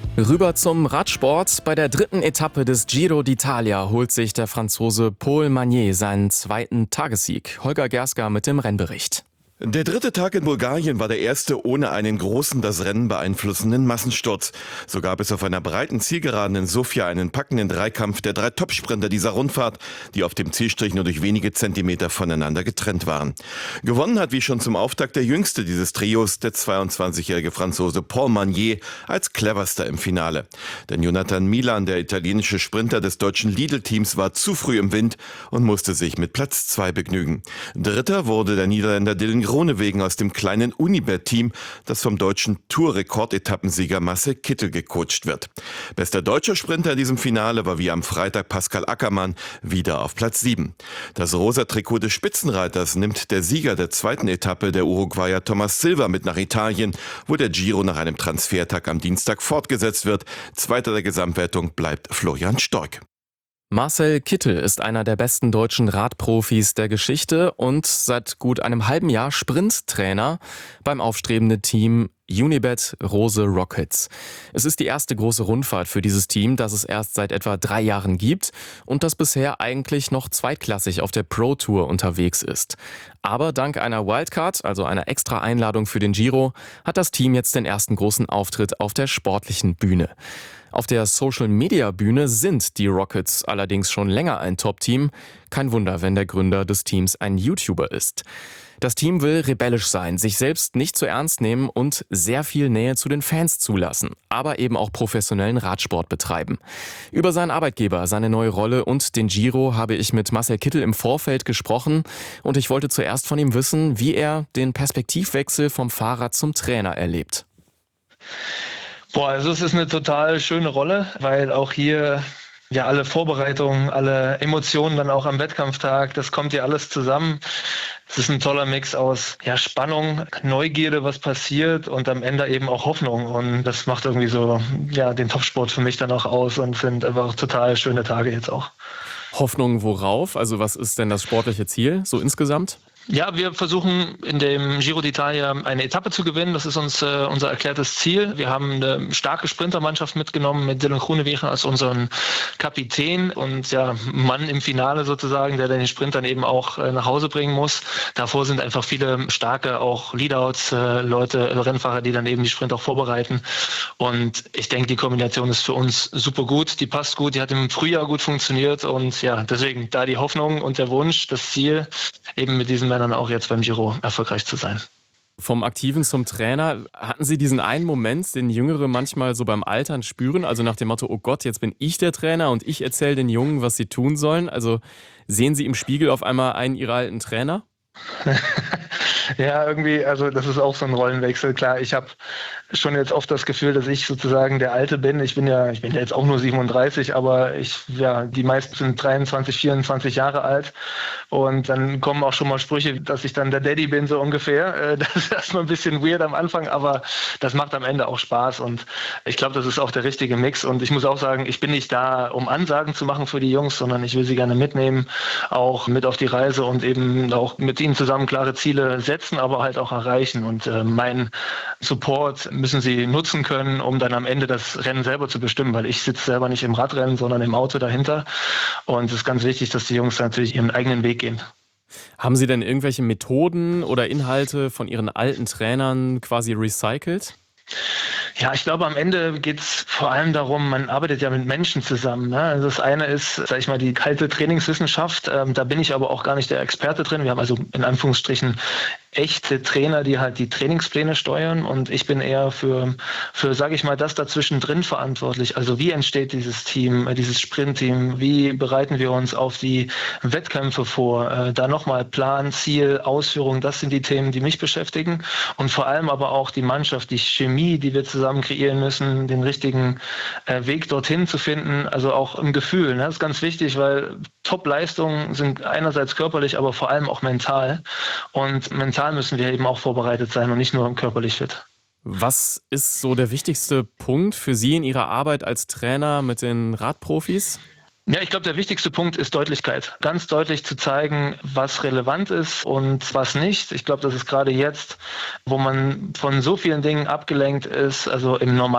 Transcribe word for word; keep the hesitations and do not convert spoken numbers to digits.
Rüber zum Radsport. Bei der dritten Etappe des Giro d'Italia holt sich der Franzose Paul Magnier seinen zweiten Tagessieg. Holger Gerska mit dem Rennbericht. Der dritte Tag in Bulgarien war der erste ohne einen großen, das Rennen beeinflussenden Massensturz. So gab es auf einer breiten Zielgeraden in Sofia einen packenden Dreikampf der drei Topsprinter dieser Rundfahrt, die auf dem Zielstrich nur durch wenige Zentimeter voneinander getrennt waren. Gewonnen hat wie schon zum Auftakt der jüngste dieses Trios, der zweiundzwanzigjährige Franzose Paul Magnier, als cleverster im Finale. Denn Jonathan Milan, der italienische Sprinter des deutschen Lidl-Teams, war zu früh im Wind und musste sich mit Platz zwei begnügen. Dritter wurde der Niederländer Dylan Groenewegen aus dem kleinen Unibet-Team, das vom deutschen Tour-Rekordetappensieger Marcel Kittel gecoacht wird. Bester deutscher Sprinter in diesem Finale war wie am Freitag Pascal Ackermann, wieder auf Platz sieben. Das rosa Trikot des Spitzenreiters nimmt der Sieger der zweiten Etappe, der Uruguayer Thomas Silva, mit nach Italien, wo der Giro nach einem Transfertag am Dienstag fortgesetzt wird. Zweiter der Gesamtwertung bleibt Florian Stork. Marcel Kittel ist einer der besten deutschen Radprofis der Geschichte und seit gut einem halben Jahr Sprinttrainer beim aufstrebenden Team Unibet Rose Rockets. Es ist die erste große Rundfahrt für dieses Team, das es erst seit etwa drei Jahren gibt und das bisher eigentlich noch zweitklassig auf der Pro Tour unterwegs ist. Aber dank einer Wildcard, also einer extra Einladung für den Giro, hat das Team jetzt den ersten großen Auftritt auf der sportlichen Bühne. Auf der Social-Media-Bühne sind die Rockets allerdings schon länger ein Top-Team. Kein Wunder, wenn der Gründer des Teams ein YouTuber ist. Das Team will rebellisch sein, sich selbst nicht zu ernst nehmen und sehr viel Nähe zu den Fans zulassen, aber eben auch professionellen Radsport betreiben. Über seinen Arbeitgeber, seine neue Rolle und den Giro habe ich mit Marcel Kittel im Vorfeld gesprochen und ich wollte zuerst von ihm wissen, wie er den Perspektivwechsel vom Fahrer zum Trainer erlebt. Boah, also es ist eine total schöne Rolle, weil auch hier ja alle Vorbereitungen, alle Emotionen dann auch am Wettkampftag, das kommt hier alles zusammen. Es ist ein toller Mix aus ja, Spannung, Neugierde, was passiert und am Ende eben auch Hoffnung. Und das macht irgendwie so ja den Topsport für mich dann auch aus und sind einfach total schöne Tage jetzt auch. Hoffnung worauf? Also was ist denn das sportliche Ziel so insgesamt? Ja, wir versuchen in dem Giro d'Italia eine Etappe zu gewinnen. Das ist uns äh, unser erklärtes Ziel. Wir haben eine starke Sprintermannschaft mitgenommen mit Dylan Groenewegen als unseren Kapitän und ja Mann im Finale sozusagen, der den Sprint dann eben auch äh, nach Hause bringen muss. Davor sind einfach viele starke auch Leadouts, äh, Leute, Rennfahrer, die dann eben die Sprint auch vorbereiten. Und ich denke, die Kombination ist für uns super gut. Die passt gut, die hat im Frühjahr gut funktioniert und ja, deswegen da die Hoffnung und der Wunsch, das Ziel, eben mit diesen Männern auch jetzt beim Giro erfolgreich zu sein. Vom Aktiven zum Trainer, hatten Sie diesen einen Moment, den Jüngere manchmal so beim Altern spüren, also nach dem Motto, oh Gott, jetzt bin ich der Trainer und ich erzähle den Jungen, was sie tun sollen? Also sehen Sie im Spiegel auf einmal einen Ihrer alten Trainer? Ja, irgendwie, also das ist auch so ein Rollenwechsel. Klar, ich habe schon jetzt oft das Gefühl, dass ich sozusagen der Alte bin. Ich bin ja, ich bin ja jetzt auch nur siebenunddreißig, aber ich, ja, die meisten sind dreiundzwanzig, vierundzwanzig Jahre alt. Und dann kommen auch schon mal Sprüche, dass ich dann der Daddy bin, so ungefähr. Das ist erstmal ein bisschen weird am Anfang, aber das macht am Ende auch Spaß. Und ich glaube, das ist auch der richtige Mix. Und ich muss auch sagen, ich bin nicht da, um Ansagen zu machen für die Jungs, sondern ich will sie gerne mitnehmen, auch mit auf die Reise und eben auch mit ihnen zusammen klare Ziele setzen, aber halt auch erreichen. Und äh, mein Support müssen sie nutzen können, um dann am Ende das Rennen selber zu bestimmen, weil ich sitze selber nicht im Radrennen, sondern im Auto dahinter. Und es ist ganz wichtig, dass die Jungs natürlich ihren eigenen Weg gehen. Haben Sie denn irgendwelche Methoden oder Inhalte von Ihren alten Trainern quasi recycelt? Ja, ich glaube, am Ende geht es vor allem darum, man arbeitet ja mit Menschen zusammen. Ne? Also das eine ist, sag ich mal, die kalte Trainingswissenschaft. Ähm, da bin ich aber auch gar nicht der Experte drin. Wir haben also in Anführungsstrichen echte Trainer, die halt die Trainingspläne steuern und ich bin eher für, für sage ich mal, das dazwischen drin verantwortlich. Also wie entsteht dieses Team, äh, dieses Sprintteam? Wie bereiten wir uns auf die Wettkämpfe vor? Äh, da nochmal Plan, Ziel, Ausführung, das sind die Themen, die mich beschäftigen und vor allem aber auch die Mannschaft, die Chemie, die wir zusammen kreieren müssen, den richtigen äh, Weg dorthin zu finden, also auch im Gefühl. Ne? Das ist ganz wichtig, weil Top-Leistungen sind einerseits körperlich, aber vor allem auch mental und mental müssen wir eben auch vorbereitet sein und nicht nur körperlich fit. Was ist so der wichtigste Punkt für Sie in Ihrer Arbeit als Trainer mit den Radprofis? Ja, ich glaube, der wichtigste Punkt ist Deutlichkeit. Ganz deutlich zu zeigen, was relevant ist und was nicht. Ich glaube, das ist gerade jetzt, wo man von so vielen Dingen abgelenkt ist, also im normalen